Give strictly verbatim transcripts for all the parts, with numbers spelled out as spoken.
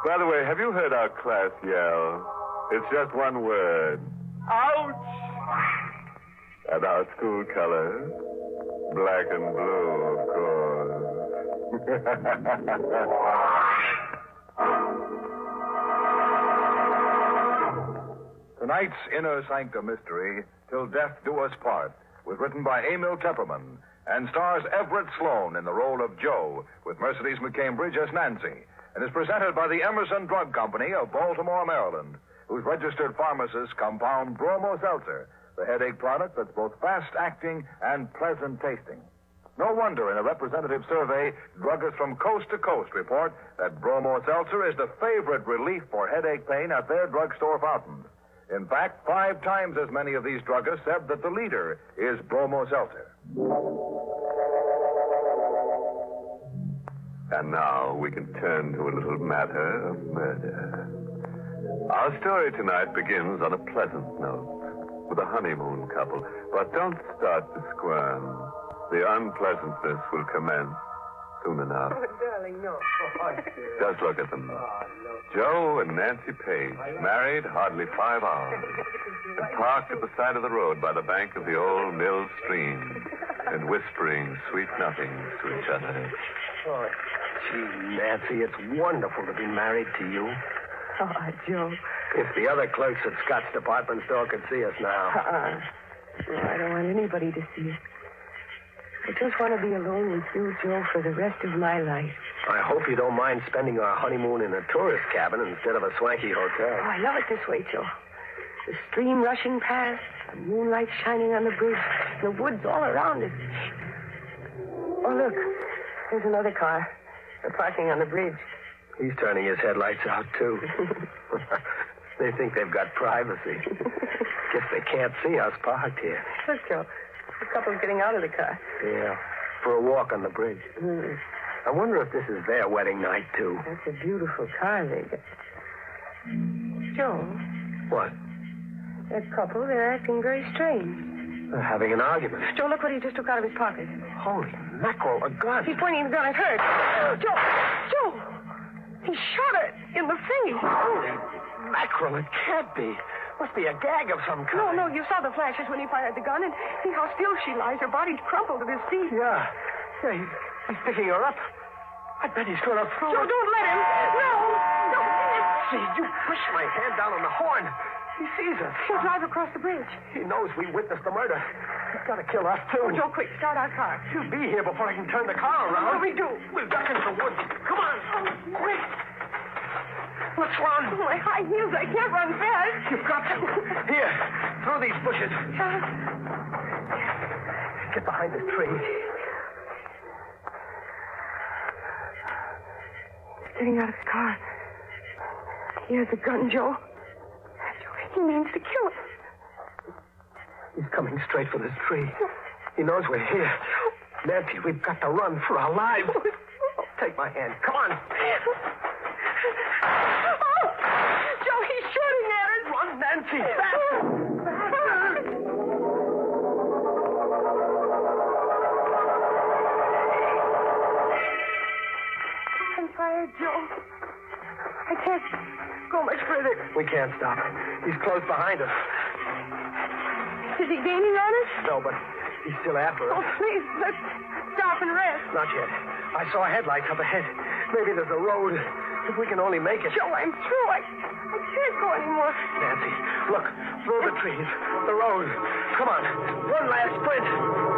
By the way, have you heard our class yell? It's just one word. Ouch! And our school colors? Black and blue, of course. Tonight's Inner Sanctum Mystery, Till Death Do Us Part, was written by Emil Tepperman and stars Everett Sloan in the role of Joe, with Mercedes McCambridge as Nancy, and is presented by the Emerson Drug Company of Baltimore, Maryland, whose registered pharmacists compound Bromo Seltzer, the headache product that's both fast-acting and pleasant-tasting. No wonder in a representative survey, druggists from coast to coast report that Bromo Seltzer is the favorite relief for headache pain at their drugstore fountains. In fact, five times as many of these druggists said that the leader is Bromo Seltzer. And now we can turn to a little matter of murder. Our story tonight begins on a pleasant note with a honeymoon couple. But don't start to squirm. The unpleasantness will commence soon enough. Oh, darling, no. Just look at them. Oh, no. Joe and Nancy Page, married hardly five hours, and parked at the side of the road by the bank of the old mill stream, and whispering sweet nothings to each other. Oh, gee, Nancy, it's wonderful to be married to you. Oh, Joe. If the other clerks at Scott's department store could see us now. Uh-uh. No, I don't want anybody to see us. I just want to be alone with you, Joe, for the rest of my life. I hope you don't mind spending our honeymoon in a tourist cabin instead of a swanky hotel. Oh, I love it this way, Joe. The stream rushing past, the moonlight shining on the bridge, the woods all around us. Oh, look. There's another car. They're parking on the bridge. He's turning his headlights out, too. They think they've got privacy. Guess they can't see us parked here. Look, Joe. The couple's getting out of the car. Yeah, for a walk on the bridge. Mm. I wonder if this is their wedding night, too. That's a beautiful car they got. Joe. What? That couple, they're acting very strange. They're having an argument. Joe, look what he just took out of his pocket. Holy mackerel, a gun. He's pointing the gun at her. Joe! Joe! He shot her in the face. Holy mackerel, it can't be. Must be a gag of some kind. No, no, you saw the flashes when he fired the gun, and see how still she lies. Her body's crumpled at his feet. Yeah. Yeah, he's, he's picking her up. I bet he's going to throw Joe, her. don't let him. No! No! See, you push my hand down on the horn. He sees us. He'll drive across the bridge. He knows we witnessed the murder. He's got to kill us, too. Oh, Joe, quick, start our car. He'll be here before I can turn the car around. What do we do? We'll duck into the woods. Come on. Oh, quick. Let's run. Oh, my high heels, I can't run fast. You've got to. Here, through these bushes. Uh, Get behind this tree. He's getting out of the car. He has a gun, Joe. He means to kill us. He's coming straight for this tree. He knows we're here. Nancy, we've got to run for our lives. Take my hand. Come on. Oh! Joe, he's shooting at us. Run, Nancy. Fast. I'm tired, Joe. I can't go much further. We can't stop. He's close behind us. Is he gaining on us? No, but he's still after us. Oh, please, let's stop and rest. Not yet. I saw headlights up ahead. Maybe there's a road. If we can only make it. Joe, I'm through. I, I can't go anymore. Nancy, look. Through the trees. The road. Come on. One last sprint.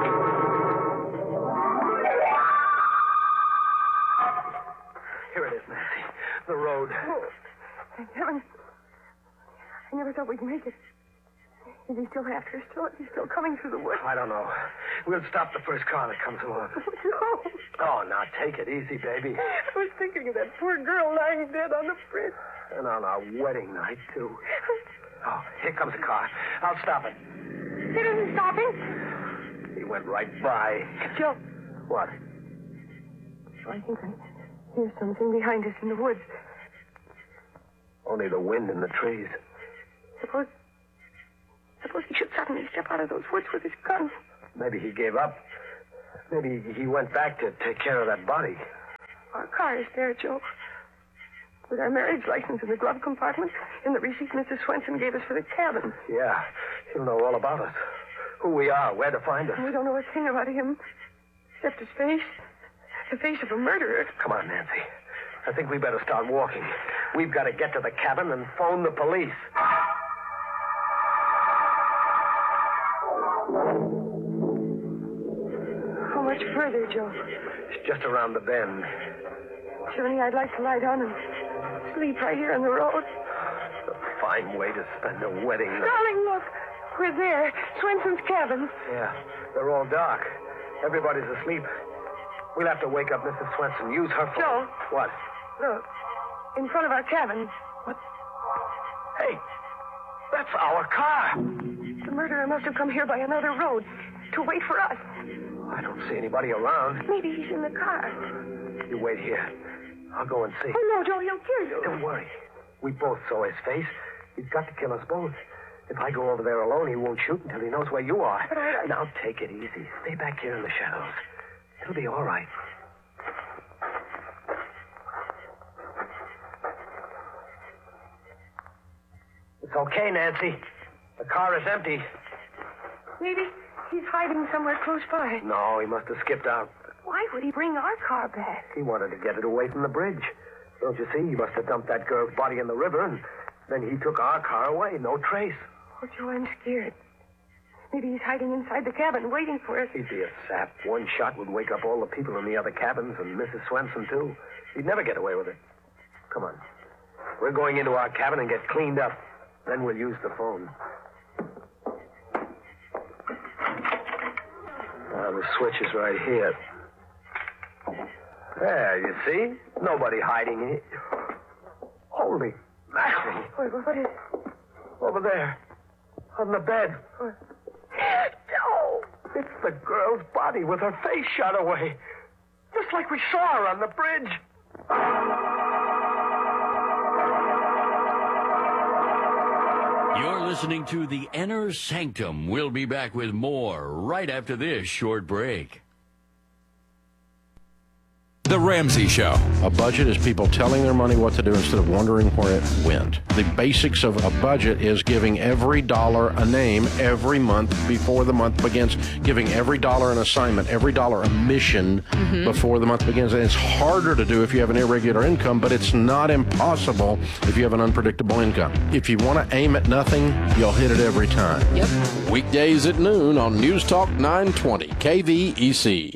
Here it is, Nancy. The road. Oh, thank heaven. I never thought we'd make it. Is he still after us? Still, he's still coming through the woods? I don't know. We'll stop the first car that comes along. No. Oh, now take it easy, baby. I was thinking of that poor girl lying dead on the bridge. And on our wedding night, too. Oh, here comes a car. I'll stop it. It isn't stopping. He went right by. Joe. What? Oh, I think I hear something behind us in the woods. Only the wind in the trees. Suppose... Suppose he should suddenly step out of those woods with his gun. Maybe he gave up. Maybe he went back to take care of that body. Our car is there, Joe. With our marriage license in the glove compartment and the receipt Missus Swenson gave us for the cabin. Yeah, he'll know all about us. Who we are, where to find us. And we don't know a thing about him, except his face. The face of a murderer. Come on, Nancy. I think we better start walking. We've got to get to the cabin and phone the police. How much further, Joe? It's just around the bend. Johnny, I'd like to lie down and sleep right here on the road. A fine way to spend a wedding. Darling, look. We're there. Swenson's cabin. Yeah, they're all dark. Everybody's asleep. We'll have to wake up Missus Swenson. Use her phone. Joe. What? Look. In front of our cabin. What? Hey, that's our car. The murderer must have come here by another road to wait for us. I don't see anybody around. Maybe he's in the car. You wait here. I'll go and see. Oh, no, Joe, he'll kill you. Don't worry. We both saw his face. He's got to kill us both. If I go over there alone, he won't shoot until he knows where you are. But I... Now, take it easy. Stay back here in the shadows. It'll be all right. It's okay, Nancy. The car is empty. Maybe he's hiding somewhere close by. No, he must have skipped out. Why would he bring our car back? He wanted to get it away from the bridge. Don't you see? He must have dumped that girl's body in the river, and then he took our car away. No trace. Oh, Joe, I'm scared. Maybe he's hiding inside the cabin, waiting for us. He'd be a sap. One shot would wake up all the people in the other cabins, and Missus Swenson, too. He'd never get away with it. Come on. We're going into our cabin and get cleaned up. Then we'll use the phone. Ah, the switch is right here. There, you see? Nobody hiding here. Holy mackerel. Wait, what is it? Over there. On the bed. What? No! It's the girl's body with her face shot away. Just like we saw her on the bridge. You're listening to The Inner Sanctum. We'll be back with more right after this short break. The Ramsey Show. A budget is people telling their money what to do instead of wondering where it went. The basics of a budget is giving every dollar a name every month before the month begins, giving every dollar an assignment, every dollar a mission mm-hmm. before the month begins. And it's harder to do if you have an irregular income, but it's not impossible if you have an unpredictable income. If you want to aim at nothing, you'll hit it every time. Yep. Weekdays at noon on News Talk nine twenty K V E C.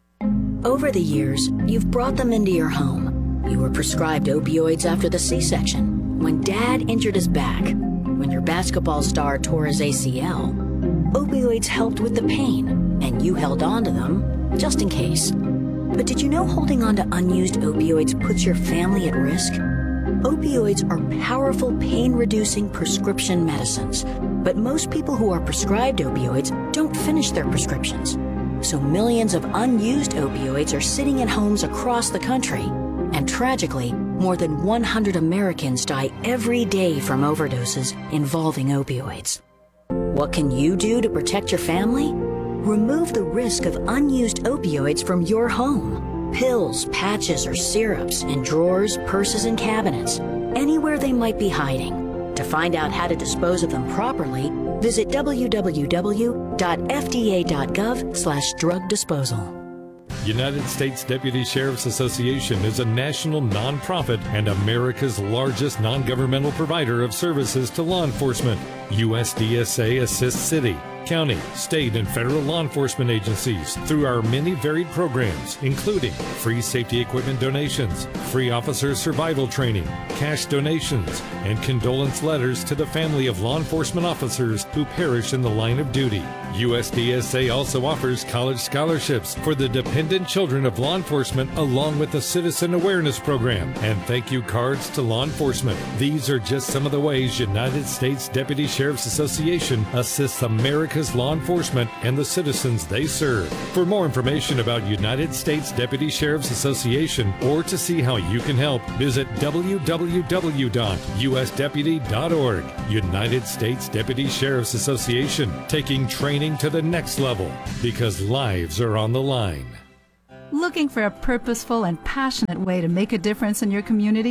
Over the years, you've brought them into your home. You were prescribed opioids after the C-section, when Dad injured his back, when your basketball star tore his A C L. Opioids helped with the pain, and you held on to them just in case. But did you know holding on to unused opioids puts your family at risk? Opioids are powerful pain-reducing prescription medicines, but most people who are prescribed opioids don't finish their prescriptions. So millions of unused opioids are sitting in homes across the country. And tragically, more than one hundred Americans die every day from overdoses involving opioids. What can you do to protect your family? Remove the risk of unused opioids from your home. Pills, patches, or syrups in drawers, purses, and cabinets, anywhere they might be hiding. To find out how to dispose of them properly, visit w w w dot f d a dot gov slash drug disposal. United States Deputy Sheriff's Association is a national nonprofit and America's largest non-governmental provider of services to law enforcement. U S D S A assists city, county, state, and federal law enforcement agencies through our many varied programs, including free safety equipment donations, free officer survival training, cash donations, and condolence letters to the family of law enforcement officers who perish in the line of duty. U S D S A also offers college scholarships for the dependent children of law enforcement, along with a citizen awareness program and thank you cards to law enforcement. These are just some of the ways United States Deputy Sheriff's Association assists America's law enforcement and the citizens they serve. For more information about United States Deputy Sheriff's Association or to see how you can help, visit w w w dot u s deputy dot org. United States Deputy Sheriff's Association, taking training to the next level because lives are on the line. Looking for a purposeful and passionate way to make a difference in your community?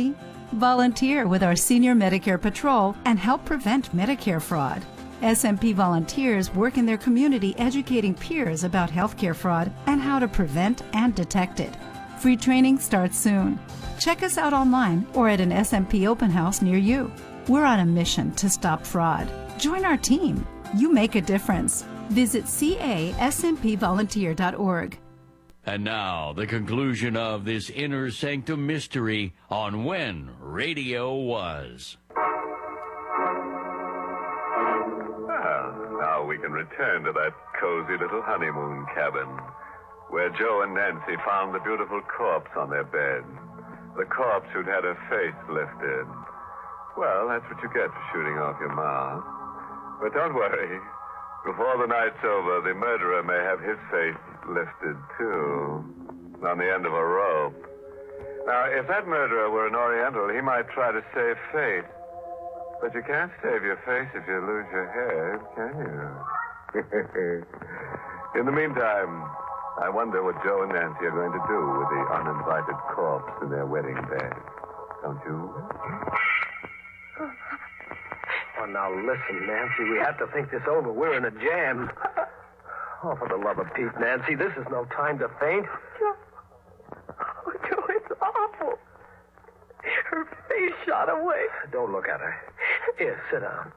Volunteer with our Senior Medicare Patrol and help prevent Medicare fraud. S M P volunteers work in their community educating peers about healthcare fraud and how to prevent and detect it. Free training starts soon. Check us out online or at an S M P open house near you. We're on a mission to stop fraud. Join our team. You make a difference. Visit C A S M P volunteer dot org. And now, the conclusion of this Inner Sanctum mystery on When Radio Was. Well, now we can return to that cozy little honeymoon cabin where Joe and Nancy found the beautiful corpse on their bed. The corpse who'd had her face lifted. Well, that's what you get for shooting off your mouth. But don't worry. Before the night's over, the murderer may have his face lifted, too, on the end of a rope. Now, if that murderer were an Oriental, he might try to save face. But you can't save your face if you lose your head, can you? In the meantime, I wonder what Joe and Nancy are going to do with the uninvited corpse in their wedding bed. Don't you? Oh, now listen, Nancy. We have to think this over. We're in a jam. Oh, for the love of Pete, Nancy, this is no time to faint. Joe. Oh, Joe, it's awful. Her face shot away. Don't look at her. Here, sit down.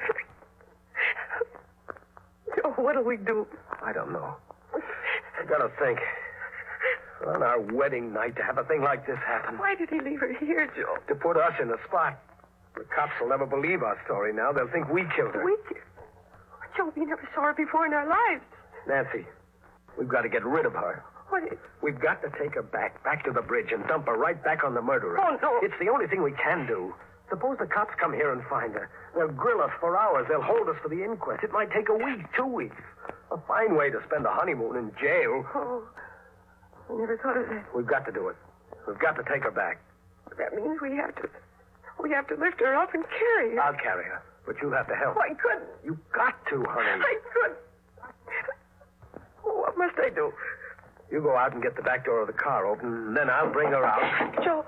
Joe, what'll we do? I don't know. I gotta think. On our wedding night, to have a thing like this happen. Why did he leave her here, Joe? To put us in the spot. The cops will never believe our story now. They'll think we killed her. We killed her? Joe, we never saw her before in our lives. Nancy, we've got to get rid of her. What is... We've got to take her back, back to the bridge and dump her right back on the murderer. Oh, no. It's the only thing we can do. Suppose the cops come here and find her. They'll grill us for hours. They'll hold us for the inquest. It might take a week, two weeks. A fine way to spend a honeymoon in jail. Oh, I never thought of that. We've got to do it. We've got to take her back. That means we have to... We have to lift her up and carry her. I'll carry her, but you'll have to help. Oh, I couldn't. You got to, honey. I couldn't. Oh, what must I do? You go out and get the back door of the car open, and then I'll bring her out. Joe.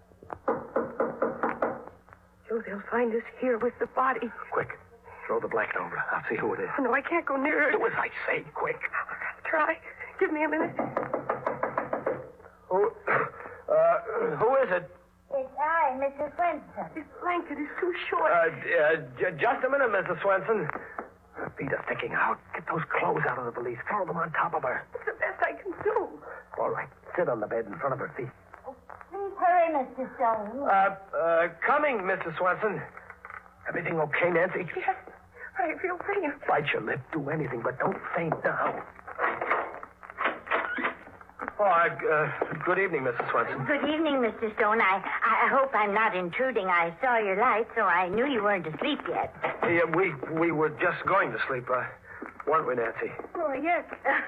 Joe, they'll find us here with the body. Quick. Throw the blanket over. I'll see who it is. Oh, no, I can't go near her. Do as I say, quick. Try. Give me a minute. Who, uh, who is it? It's I, Missus Swenson. This blanket is too short. Uh, uh j- just a minute, Missus Swenson. Her feet are sticking out. Get those clothes out of the valise. Throw them on top of her. It's the best I can do. All right. Sit on the bed in front of her feet. Oh, please hurry, Mister Stone. Uh, uh, coming, Missus Swenson. Everything okay, Nancy? Yes. I feel pretty. Bite your lip. Do anything, but don't faint now. Oh, uh, good evening, Missus Swenson. Good evening, Mister Stone. I, I hope I'm not intruding. I saw your light, so I knew you weren't asleep yet. Yeah, we we were just going to sleep, uh, weren't we, Nancy? Oh, yes.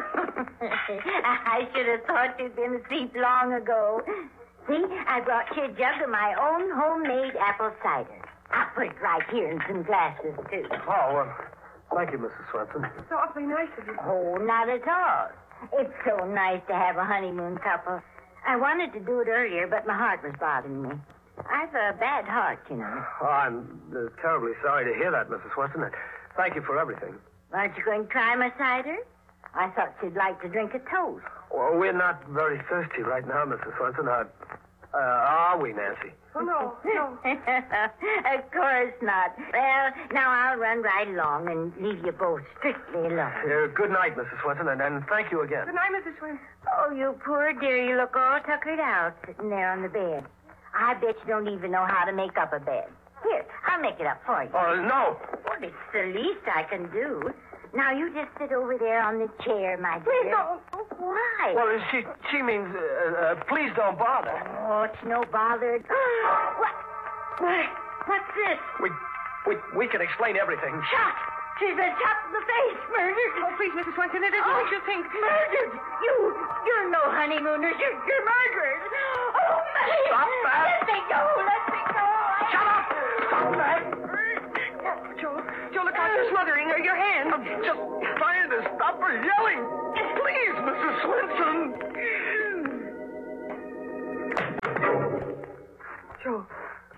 I should have thought you'd been asleep long ago. See, I brought you a jug of my own homemade apple cider. I'll put it right here in some glasses, too. Oh, uh, thank you, Missus Swenson. It's awfully nice of you. Oh, not at all. It's so nice to have a honeymoon couple. I wanted to do it earlier, but my heart was bothering me. I've a bad heart, you know. Oh, I'm uh, terribly sorry to hear that, Missus Swenson. Thank you for everything. Aren't you going to try my cider? I thought you'd like to drink a toast. Well, we're not very thirsty right now, Missus Swenson. Uh, uh, are we, Nancy? Oh, no, no. Of course not. Well, now I'll run right along and leave you both strictly alone. Uh, good night, Missus Swenson, and, and thank you again. Good night, Missus Swenson. Oh, you poor dear. You look all tuckered out sitting there on the bed. I bet you don't even know how to make up a bed. Here, I'll make it up for you. Oh, uh, no. Well, it's the least I can do. Now, you just sit over there on the chair, my dear. Please don't. Why? Well, she she means, uh, uh, please don't bother. Oh, it's no bother. What? What? What's this? We, we, we can explain everything. Shot! She's been shot in the face. Murdered. Oh, please, Missus Swenson, it isn't Oh, what you think. Murdered. You, you're no honeymooners. You're, you're murderers. Oh, my. Stop that. Let me go. Let me go. Shut up. Stop that. Joe, Joe, look out. You're smothering her. Your hand. I'm just trying to stop her yelling. Please, Missus Swenson. Joe,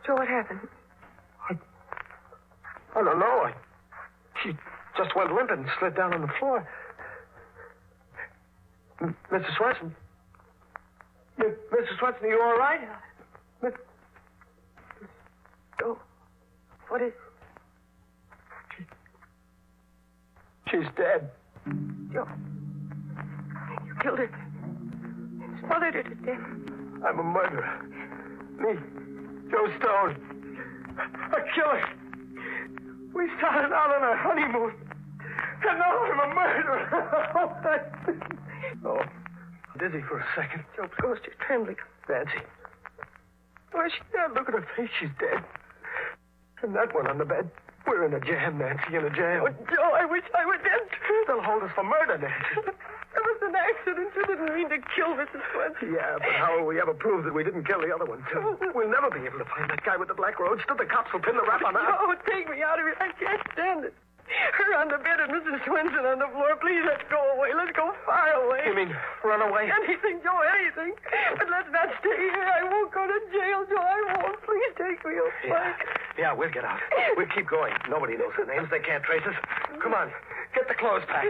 Joe, what happened? I, I don't know. I, she just went limp and slid down on the floor. M- Missus Swenson? M- Missus Swenson, are you all right? Miss... Joe, what is... She... She's dead. Joe, you killed her. Smothered her to death. I'm a murderer. Me, Joe Stone. A killer. We started out on our honeymoon. And now I'm a murderer. Oh, dizzy for a second. Joe's ghost is trembling. Nancy. Why, she's dead. Look at her face. She's dead. And that one on the bed. We're in a jam, Nancy, in a jam. Oh, Joe, I wish I were dead. They'll hold us for murder, Nancy. It was an accident. You didn't mean to kill Missus Swenson. Yeah, but how will we ever prove that we didn't kill the other one, too? We'll never be able to find that guy with the black roadster. The cops will pin the rap on us. Oh, take me out of here. I can't stand it. Her on the bed and Missus Swenson on the floor. Please, let's go away. Let's go far away. You mean run away? Anything, Joe, anything. But let's not stay here. I won't go to jail, Joe. I won't. Please take me away. Yeah, yeah we'll get out. We'll keep going. Nobody knows our names. They can't trace us. Come on. Get the clothes packed.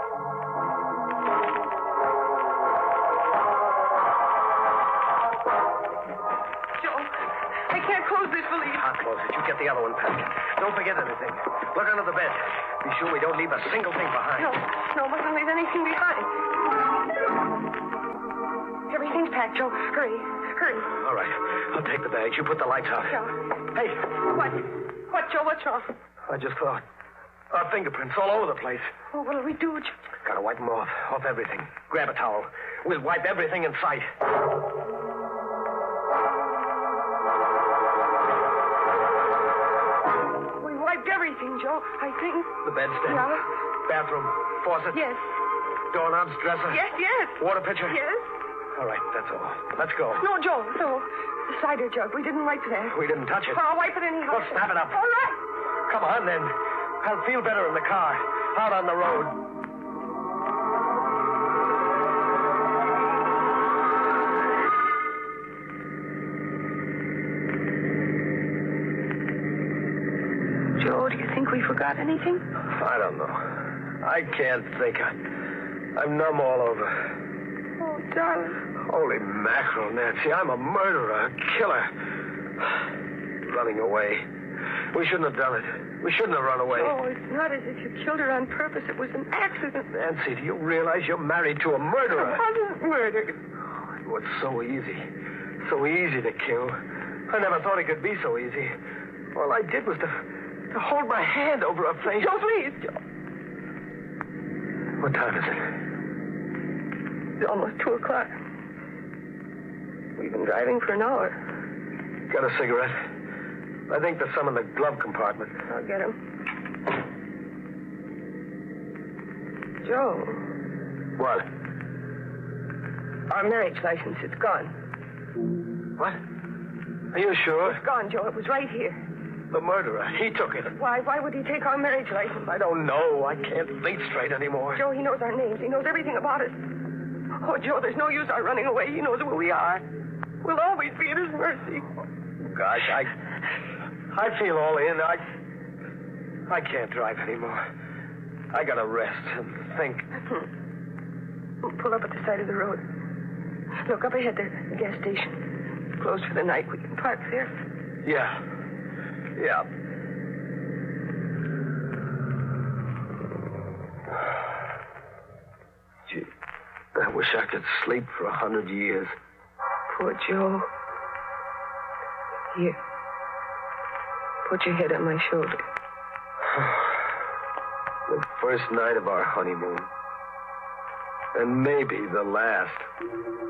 I can't close this valise. I'll close it. You get the other one packed. Don't forget anything. Look under the bed. Be sure we don't leave a single thing behind. No, no, mustn't leave anything behind. Everything's packed, Joe. Hurry, hurry. All right. I'll take the bags. You put the lights out. Joe. Hey. What? What, Joe? What's wrong? I just thought. Our fingerprints all over the place. Oh, what'll we do, Joe? Gotta wipe them off. Off everything. Grab a towel. We'll wipe everything in sight. Everything, Joe, I think. The bedstead. Yeah. Bathroom. Faucet. Yes. Doorknobs, dresser. Yes, yes. Water pitcher. Yes. All right, that's all. Let's go. No, Joe, no. The cider jug. We didn't wipe that. We didn't touch it. I'll wipe it anyhow. Well, snap it up. All right. Come on, then. I'll feel better in the car. Out on the road. Joe, do you think we forgot anything? I don't know. I can't think. I, I'm numb all over. Oh, darling. Holy mackerel, Nancy. I'm a murderer, a killer. Running away. We shouldn't have done it. We shouldn't have run away. Oh, it's not as if you killed her on purpose. It was an accident. Nancy, do you realize you're married to a murderer? I wasn't murdered. Oh, it was so easy. So easy to kill. I never thought it could be so easy. All I did was to... to hold my hand over her face. Joe, please, Joe. What time is it? It's almost two o'clock. We've been driving for an hour. Got a cigarette? I think there's some in the glove compartment. I'll get him. Joe. What? Our marriage license, it's gone. What? Are you sure? It's gone, Joe. It was right here. The murderer. He took it. Why? Why would he take our marriage license? I don't know. I can't think straight anymore. Joe, he knows our names. He knows everything about us. Oh, Joe, there's no use our running away. He knows where we are. We'll always be at his mercy. Gosh, I... I feel all in. I... I can't drive anymore. I gotta rest and think. We'll pull up at the side of the road. Look, up ahead, there's the gas station. It's closed for the night. We can park there. Yeah. Yeah. Gee, I wish I could sleep for a hundred years. Poor Joe. Here. Put your head on my shoulder. The first night of our honeymoon. And maybe the last.